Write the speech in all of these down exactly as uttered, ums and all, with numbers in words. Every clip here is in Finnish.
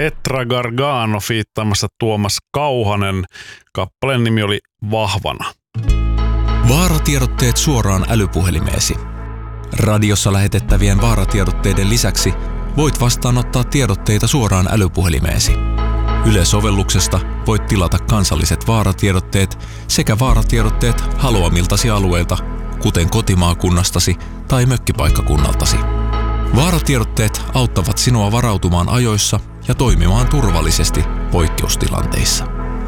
Petra Gargano fiittaamassa Tuomas Kauhanen. Kappaleen nimi oli Vahvana. Vaaratiedotteet suoraan älypuhelimeesi. Radiossa lähetettävien vaaratiedotteiden lisäksi voit vastaanottaa tiedotteita suoraan älypuhelimeesi. Yle-sovelluksesta voit tilata kansalliset vaaratiedotteet sekä vaaratiedotteet haluamiltasi alueilta, kuten kotimaakunnastasi tai mökkipaikkakunnaltasi. Vaaratiedotteet auttavat sinua varautumaan ajoissa ja toimimaan turvallisesti poikkeustilanteissa.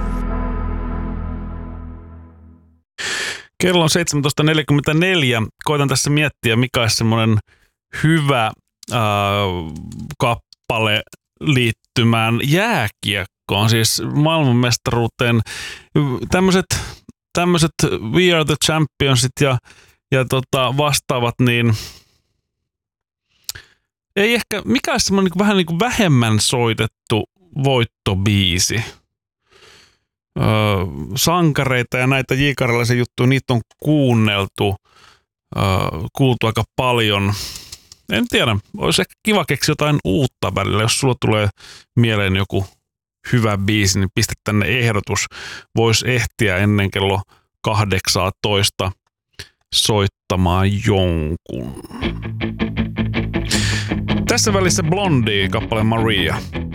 Kello on seitsemäntoista neljäkymmentäneljä. Koitan tässä miettiä, mikä olisi semmoinen hyvä äh, kappale liittymään jääkiekkoon, siis maailmanmestaruuteen. Tämmöiset, tämmöiset We Are the Championsit ja, ja tota vastaavat, niin ei ehkä, mikä olisi semmoinen niin vähän niin kuin vähemmän soitettu voittobiisi. Öö, sankareita ja näitä J. Karjalaisen juttuja, niitä on kuunneltu, öö, kuultu aika paljon. En tiedä, olisi ehkä kiva keksiä jotain uutta välillä, jos sulla tulee mieleen joku hyvä biisi, niin pistä tänne ehdotus. Voisi ehtiä ennen kello kahdeksantoista soittamaan jonkun. Tässä välissä Blondie, kappale Maria.